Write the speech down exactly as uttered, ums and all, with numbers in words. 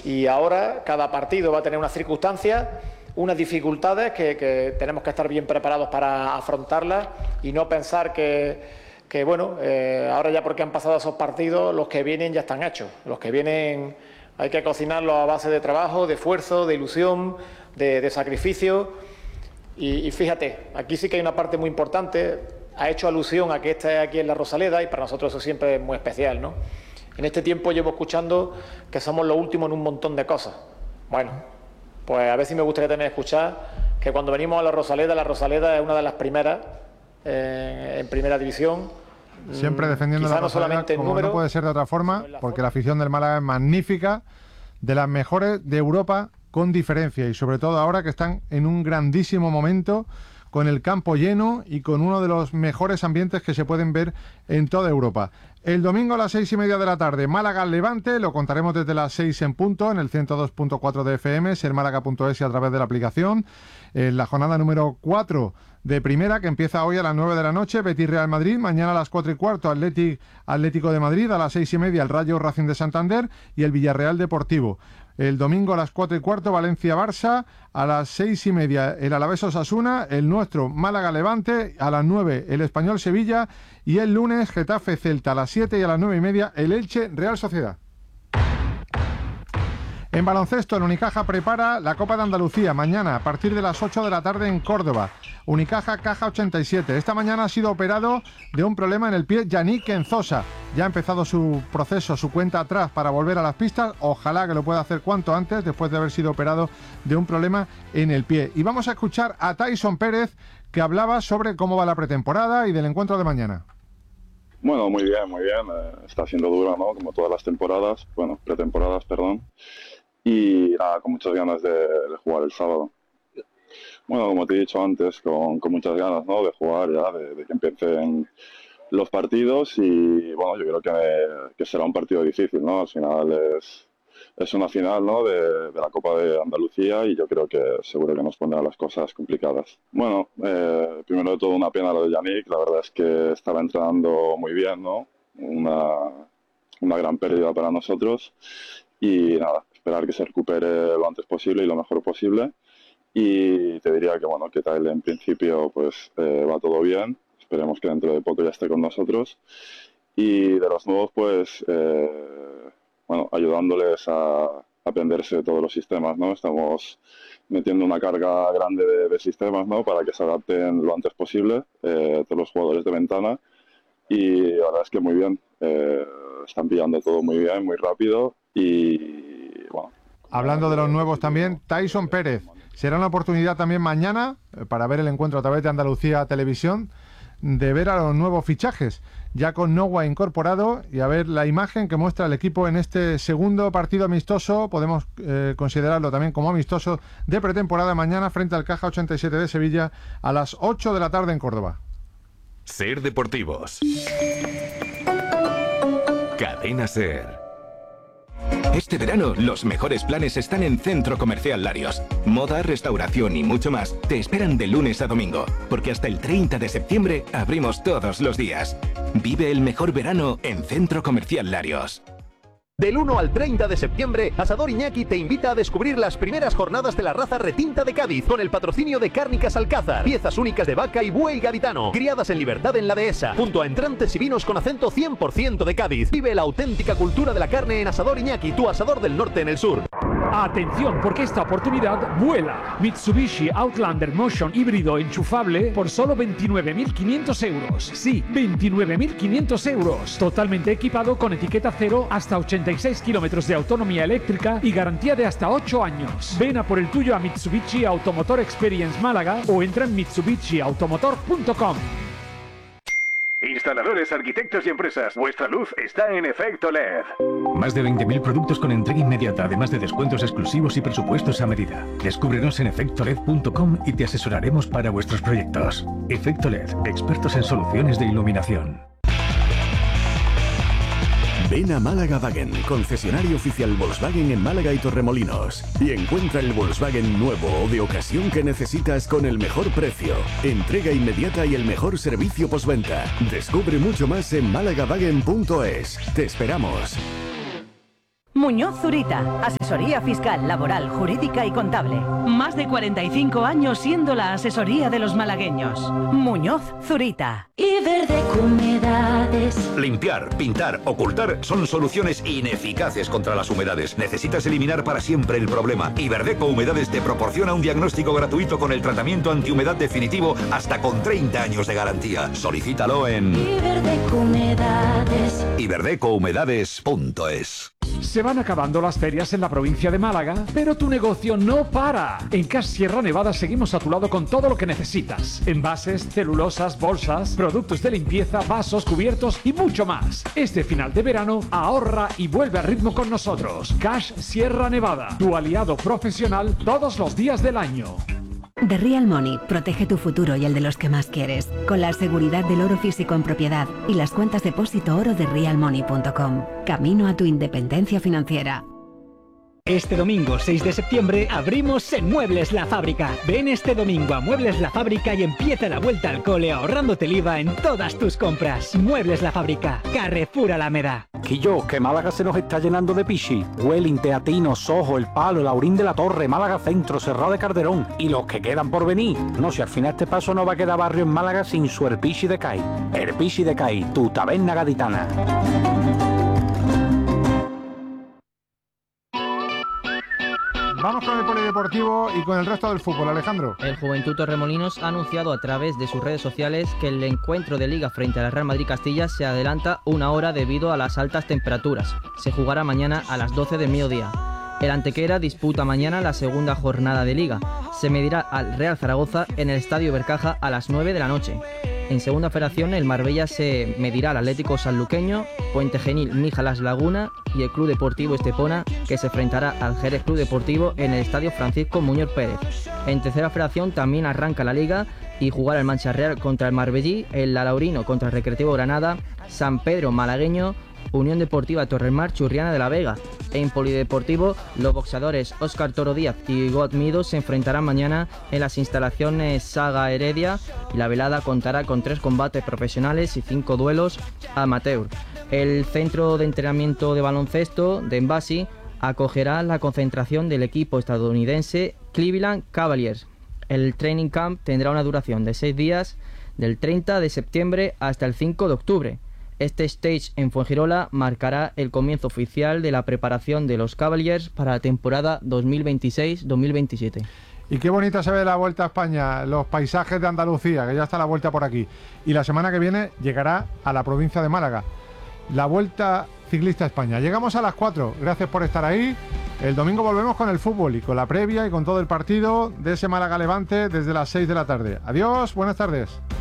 Y ahora cada partido va a tener unas circunstancias, unas dificultades que, que tenemos que estar bien preparados para afrontarlas y no pensar que, que bueno, eh, ahora ya porque han pasado esos partidos, los que vienen ya están hechos. Los que vienen hay que cocinarlos a base de trabajo, de esfuerzo, de ilusión, de, de sacrificio. Y, y fíjate, aquí sí que hay una parte muy importante. Ha hecho alusión a que esté aquí en la Rosaleda y para nosotros eso siempre es muy especial, ¿no? En este tiempo llevo escuchando que somos los últimos en un montón de cosas. Bueno, pues a ver si me gustaría también escuchar que cuando venimos a la Rosaleda, la Rosaleda es una de las primeras eh, en primera división. Siempre defendiendo la Rosaleda, como número, no puede ser de otra forma, porque la afición del Málaga es magnífica, de las mejores de Europa con diferencia, y sobre todo ahora que están en un grandísimo momento, con el campo lleno y con uno de los mejores ambientes que se pueden ver en toda Europa. El domingo a las seis y media de la tarde, Málaga-Levante, lo contaremos desde las seis en punto, en el ciento dos punto cuatro de F M, sermálaga punto es y a través de la aplicación. En la jornada número cuatro de primera, que empieza hoy a las nueve de la noche, Betis-Real Madrid, mañana a las cuatro y cuarto, Atlético, Atlético de Madrid, a las seis y media, el Rayo Racing de Santander y el Villarreal Deportivo. El domingo a las cuatro y cuarto, Valencia-Barça, a las seis y media, el Alavés-Osasuna, el nuestro Málaga-Levante, a las nueve, el Español-Sevilla, y el lunes, Getafe-Celta, a las siete y a las nueve y media, el Elche-Real Sociedad. En baloncesto, el Unicaja prepara la Copa de Andalucía mañana a partir de las ocho de la tarde en Córdoba. Unicaja Caja ochenta y siete. Esta mañana ha sido operado de un problema en el pie Yannick Enzosa. Ya ha empezado su proceso, su cuenta atrás para volver a las pistas. Ojalá que lo pueda hacer cuanto antes, después de haber sido operado de un problema en el pie. Y vamos a escuchar a Tyson Pérez, que hablaba sobre cómo va la pretemporada y del encuentro de mañana. Bueno, muy bien, muy bien. Eh, está siendo dura, ¿no? Como todas las temporadas. Bueno, pretemporadas, perdón. Y nada, con muchas ganas de, de jugar el sábado. Bueno, como te he dicho antes, con, con muchas ganas, ¿no? De jugar ya, de, de que empiecen los partidos y bueno, yo creo que, me, que será un partido difícil, ¿no? Al final es, es una final, ¿no? De, de la Copa de Andalucía y yo creo que seguro que nos pondrá las cosas complicadas. Bueno, eh, primero de todo una pena lo de Yannick, la verdad es que estaba entrenando muy bien, ¿no? Una, una gran pérdida para nosotros y nada, esperar que se recupere lo antes posible y lo mejor posible. Y te diría que bueno, que tal en principio pues eh, va todo bien. Esperemos que dentro de poco ya esté con nosotros. Y de los nuevos pues eh, bueno, ayudándoles a aprenderse todos los sistemas, ¿no? Estamos metiendo una carga grande de, de sistemas, ¿no? Para que se adapten lo antes posible eh, todos los jugadores de ventana. Y la verdad es que muy bien. Eh, están pillando todo muy bien, muy rápido y bueno. Hablando de los nuevos también, Tyson Pérez. Será una oportunidad también mañana, eh, para ver el encuentro a través de Andalucía Televisión, de ver a los nuevos fichajes, ya con Nowa incorporado, y a ver la imagen que muestra el equipo en este segundo partido amistoso, podemos eh, considerarlo también como amistoso, de pretemporada mañana frente al Caja ochenta y siete de Sevilla a las ocho de la tarde en Córdoba. Ser Deportivos. Cadena Ser. Este verano, los mejores planes están en Centro Comercial Larios. Moda, restauración y mucho más te esperan de lunes a domingo, porque hasta el treinta de septiembre abrimos todos los días. Vive el mejor verano en Centro Comercial Larios. Del uno al treinta de septiembre, Asador Iñaki te invita a descubrir las primeras jornadas de la raza retinta de Cádiz, con el patrocinio de Cárnicas Alcázar. Piezas únicas de vaca y buey gaditano, criadas en libertad en la dehesa, junto a entrantes y vinos con acento cien por ciento de Cádiz. Vive la auténtica cultura de la carne en Asador Iñaki, tu asador del norte en el sur. Atención, porque esta oportunidad vuela. Mitsubishi Outlander Motion híbrido enchufable por solo veintinueve mil quinientos euros. Sí, veintinueve mil quinientos euros. Totalmente equipado con etiqueta cero, hasta ochenta y seis kilómetros de autonomía eléctrica y garantía de hasta ocho años. Ven a por el tuyo a Mitsubishi Automotor Experience Málaga o entra en mitsubishi automotor punto com. Instaladores, arquitectos y empresas, vuestra luz está en Efecto L E D. Más de veinte mil productos con entrega inmediata, además de descuentos exclusivos y presupuestos a medida. Descúbrenos en efecto led punto com y te asesoraremos para vuestros proyectos. Efecto L E D, expertos en soluciones de iluminación. Ven a Málaga Wagen, concesionario oficial Volkswagen en Málaga y Torremolinos, y encuentra el Volkswagen nuevo o de ocasión que necesitas con el mejor precio, entrega inmediata y el mejor servicio postventa. Descubre mucho más en málaga wagen punto es. Te esperamos. Muñoz Zurita, asesoría fiscal, laboral, jurídica y contable. Más de cuarenta y cinco años siendo la asesoría de los malagueños. Muñoz Zurita. Iberdeco Humedades. Limpiar, pintar, ocultar son soluciones ineficaces contra las humedades. Necesitas eliminar para siempre el problema. Iberdeco Humedades te proporciona un diagnóstico gratuito con el tratamiento antihumedad definitivo hasta con treinta años de garantía. Solicítalo en Iberdeco Humedades. iberdeco humedades punto es. Se van acabando las ferias en la provincia de Málaga, pero tu negocio no para. En Cash Sierra Nevada seguimos a tu lado con todo lo que necesitas. Envases, celulosas, bolsas, productos de limpieza, vasos, cubiertos y mucho más. Este final de verano, ahorra y vuelve a ritmo con nosotros. Cash Sierra Nevada, tu aliado profesional todos los días del año. The Real Money protege tu futuro y el de los que más quieres, con la seguridad del oro físico en propiedad y las cuentas depósito oro de real money punto com. Camino a tu independencia financiera. Este domingo seis de septiembre abrimos en Muebles La Fábrica. Ven este domingo a Muebles La Fábrica y empieza la vuelta al cole ahorrándote el I V A en todas tus compras. Muebles La Fábrica, Carrefour Alameda. Quillo, que Málaga se nos está llenando de pichi. Welling, Teatino, Sojo, El Palo, Laurín de la Torre, Málaga Centro, Serrao de Calderón y los que quedan por venir. No, si al final este paso no va a quedar barrio en Málaga sin su Herpichi de Cai. Herpichi de Cai, tu taberna gaditana. Vamos con el polideportivo y con el resto del fútbol, Alejandro. El Juventud Torremolinos ha anunciado a través de sus redes sociales que el encuentro de Liga frente al Real Madrid Castilla se adelanta una hora debido a las altas temperaturas. Se jugará mañana a las doce del mediodía. El Antequera disputa mañana la segunda jornada de Liga. Se medirá al Real Zaragoza en el Estadio Bercaja a las nueve de la noche. En segunda federación, el Marbella se medirá al Atlético Sanluqueño, Puente Genil Míjalas Laguna y el Club Deportivo Estepona, que se enfrentará al Jerez Club Deportivo en el Estadio Francisco Muñoz Pérez. En tercera federación también arranca la Liga y jugará el Mancha Real contra el Marbellí, el Laurino contra el Recreativo Granada, San Pedro Malagueño, Unión Deportiva Torremar Churriana de la Vega. En polideportivo, los boxeadores Óscar Toro Díaz y God Mido se enfrentarán mañana en las instalaciones Saga Heredia y la velada contará con tres combates profesionales y cinco duelos amateur. El centro de entrenamiento de baloncesto de Envasi acogerá la concentración del equipo estadounidense Cleveland Cavaliers. El training camp tendrá una duración de seis días, del treinta de septiembre hasta el cinco de octubre. Este stage en Fuengirola marcará el comienzo oficial de la preparación de los Cavaliers para la temporada dos mil veintiséis dos mil veintisiete. Y qué bonita se ve la Vuelta a España, los paisajes de Andalucía, que ya está la Vuelta por aquí. Y la semana que viene llegará a la provincia de Málaga, la Vuelta Ciclista a España. Llegamos a las cuatro, gracias por estar ahí. El domingo volvemos con el fútbol y con la previa y con todo el partido de ese Málaga Levante desde las seis de la tarde. Adiós, buenas tardes.